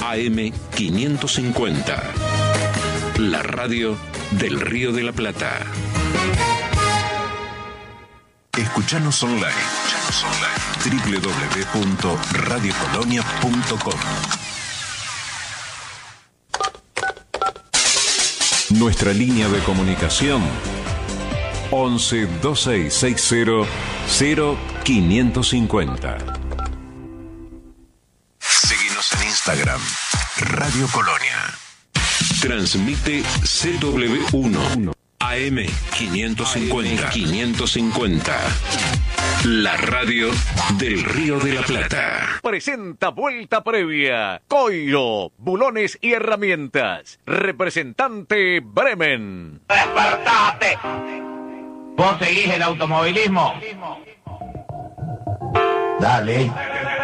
AM 550. La radio del Río de la Plata. Escuchanos online. www.radiocolonia.com. Nuestra línea de comunicación 11 2660 0550. Seguinos en Instagram, Radio Colonia. Transmite CW1 AM 550. La radio del Río de la Plata. Presenta vuelta previa. Coiro, bulones y herramientas. Representante Bremen. ¡Despertate! ¿Vos seguís el automovilismo? Dale.